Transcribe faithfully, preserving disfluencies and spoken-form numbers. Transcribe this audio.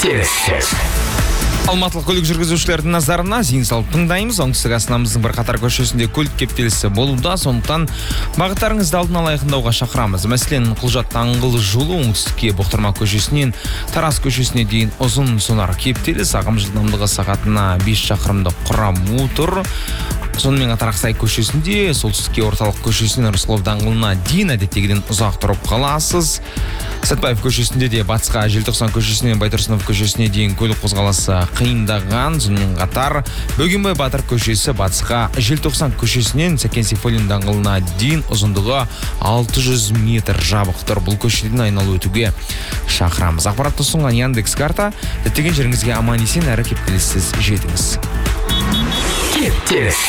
кептеліссіз. Алматылық көлік жүргізушілердің назарына зейін салып тыңдаймыз. Оңтүстік астанамыздың бірқатар көшесінде көлік кептелісі болуда, сондықтан бағыттарыңызды алдын ала айқындауға шақырамыз. Мәселен, Құлжат даңғыл жолы оңтүстікке Бұқтырма көшесінен Тарас көшесіне дейін ұзын сонар кептеліс, ағым жылдамдығы сағатына бес шақырымды құрап отыр. Сонымен қатар Ақсай көшесінде солтүстікке Орталық көшесінен Рысқұлов даңғылына дейін әдеттегіден ұзақ тұрып қаласыз. Сәтбаев көшесінде де батысқа Желтоқсан көшесінен Байтұрсынов көшесіне дейін көлік қозғалысы қиындаған. Сонымен қатар Бөгенбай Батыр көшесі батысқа Желтоқсан көшесінен Сәкен Сейфуллин даңғылына дейін ұзындығы алты жүз метр жабық тұр. Бұл көшеден айналып өтуге шақырамыз. Ақпаратты ұсынған Яндекс карта. Діттеген жеріңізге аман есен әрі кептеліссіз жетіңіз. Кептеліссіз.